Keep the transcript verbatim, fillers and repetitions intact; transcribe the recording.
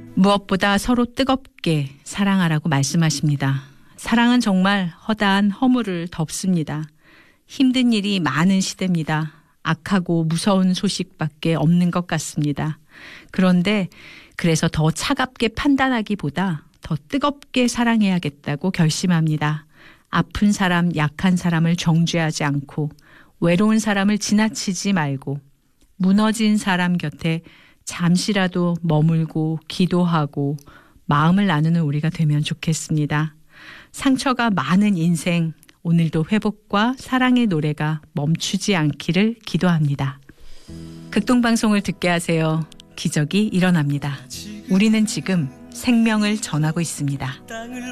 무엇보다 서로 뜨겁게 사랑하라고 말씀하십니다. 사랑은 정말 허다한 허물을 덮습니다. 힘든 일이 많은 시대입니다. 악하고 무서운 소식밖에 없는 것 같습니다. 그런데 그래서 더 차갑게 판단하기보다 더 뜨겁게 사랑해야겠다고 결심합니다. 아픈 사람, 약한 사람을 정죄하지 않고 외로운 사람을 지나치지 말고 무너진 사람 곁에 잠시라도 머물고 기도하고 마음을 나누는 우리가 되면 좋겠습니다. 상처가 많은 인생, 오늘도 회복과 사랑의 노래가 멈추지 않기를 기도합니다. 극동방송을 듣게 하세요. 기적이 일어납니다. 우리는 지금 생명을 전하고 있습니다.